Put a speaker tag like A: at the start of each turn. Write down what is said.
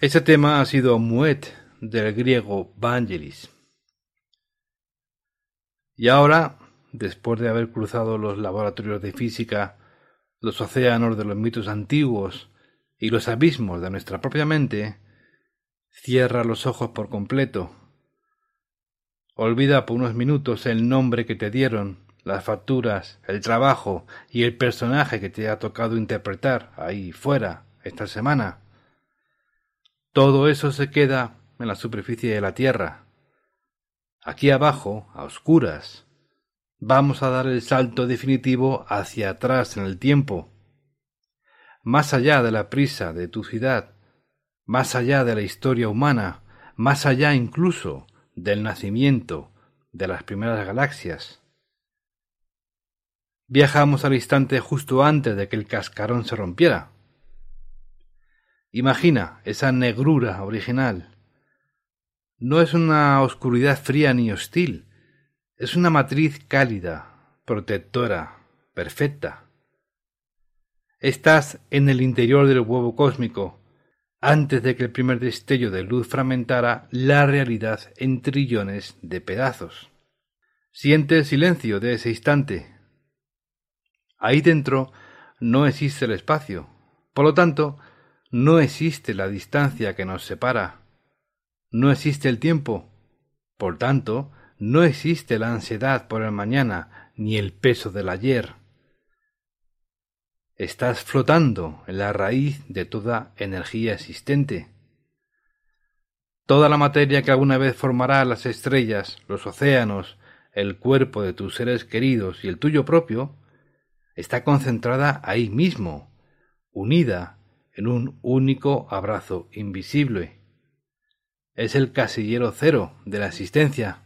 A: Este tema ha sido Muet, del griego Vangelis. Y ahora, después de haber cruzado los laboratorios de física, los océanos de los mitos antiguos y los abismos de nuestra propia mente, cierra los ojos por completo. Olvida por unos minutos el nombre que te dieron, las facturas, el trabajo y el personaje que te ha tocado interpretar ahí fuera esta semana. Todo eso se queda en la superficie de la Tierra. Aquí abajo, a oscuras, vamos a dar el salto definitivo hacia atrás en el tiempo. Más allá de la prisa de tu ciudad, más allá de la historia humana, más allá incluso del nacimiento de las primeras galaxias. Viajamos al instante justo antes de que el cascarón se rompiera. Imagina esa negrura original. No es una oscuridad fría ni hostil, es una matriz cálida, protectora, perfecta. Estás en el interior del huevo cósmico, antes de que el primer destello de luz fragmentara la realidad en trillones de pedazos. Siente el silencio de ese instante. Ahí dentro no existe el espacio, por lo tanto, no existe la distancia que nos separa. No existe el tiempo, por tanto, no existe la ansiedad por el mañana ni el peso del ayer. Estás flotando en la raíz de toda energía existente. Toda la materia que alguna vez formará las estrellas, los océanos, el cuerpo de tus seres queridos y el tuyo propio, está concentrada ahí mismo, unida en un único abrazo invisible. Es el casillero cero de la existencia.